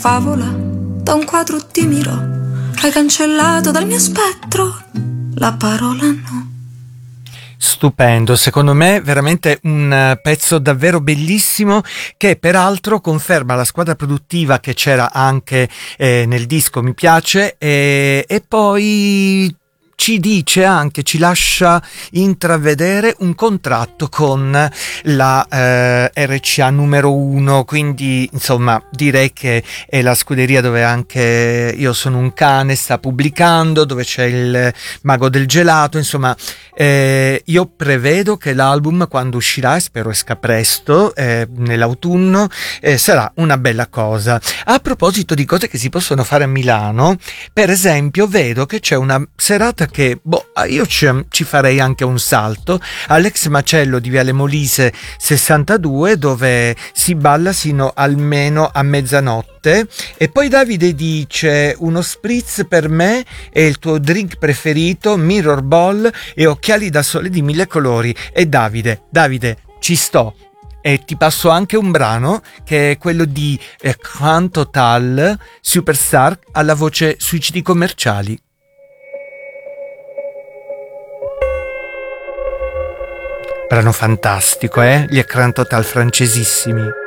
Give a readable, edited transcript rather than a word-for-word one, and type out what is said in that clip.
Favola, da un quadro ti miro, hai cancellato dal mio spettro la parola no. Stupendo, secondo me veramente un pezzo davvero bellissimo, che peraltro conferma la squadra produttiva che c'era anche nel disco, mi piace, e poi ci dice anche, ci lascia intravedere un contratto con la RCA numero 1, quindi insomma direi che è la scuderia dove anche Io sono un cane sta pubblicando, dove c'è il Mago del Gelato, insomma. Io prevedo che l'album, quando uscirà, e spero esca presto, nell'autunno, sarà una bella cosa. A proposito di cose che si possono fare a Milano, per esempio vedo che c'è una serata che io ci farei anche un salto, all'ex macello di Viale Molise 62, dove si balla sino almeno a mezzanotte. E poi Davide dice: uno spritz per me e il tuo drink preferito, mirror ball e occhiali da sole di 1000 colori. E Davide, ci sto. E ti passo anche un brano che è quello di Grand Total, Superstar, alla voce Suicidi Commerciali. Brano fantastico, gli Grand Total francesissimi.